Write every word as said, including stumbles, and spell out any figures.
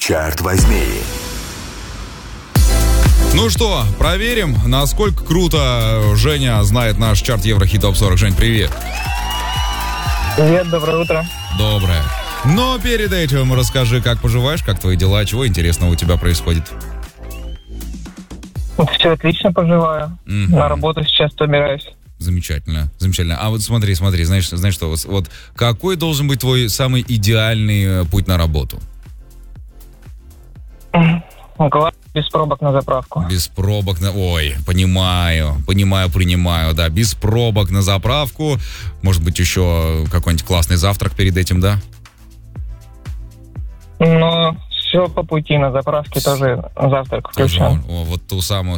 Черт возьми. Ну что, проверим, насколько круто Женя знает наш чарт Еврохит Топ сорок. Жень, привет. Привет, доброе утро. Доброе. Но перед этим расскажи, как поживаешь, как твои дела, чего интересного у тебя происходит? Все отлично, поживаю. Угу. На работу сейчас собираюсь. Замечательно, замечательно. А вот смотри, смотри, знаешь, знаешь что, вот, вот какой должен быть твой самый идеальный путь на работу? Главное, без пробок на заправку. Без пробок на... Ой, понимаю, понимаю, принимаю, да. Без пробок на заправку. Может быть, еще какой-нибудь классный завтрак перед этим, да? Но все по пути, на заправке тоже завтрак включен. О, вот ту самую